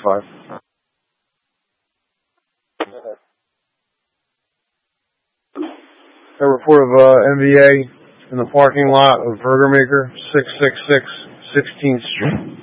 5. A report of MVA in the parking lot of Burger Maker, 666 16th Street.